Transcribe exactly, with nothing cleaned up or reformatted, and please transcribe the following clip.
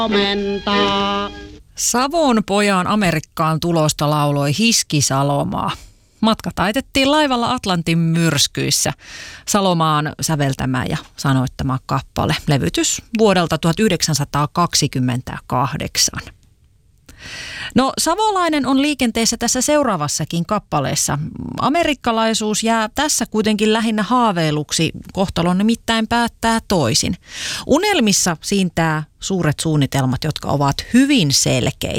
Savon pojan Amerikkaan tulosta lauloi Hiski Salomaa. Matka taitettiin laivalla Atlantin myrskyissä. Salomaan säveltämä ja sanoittama kappale. Levytys vuodelta tuhatyhdeksänsataakaksikymmentäkahdeksan. No, savolainen on liikenteessä tässä seuraavassakin kappaleessa. Amerikkalaisuus jää tässä kuitenkin lähinnä haaveiluksi, kohtalon nimittäin päättää toisin. Unelmissa siintää suuret suunnitelmat, jotka ovat hyvin selkeitä.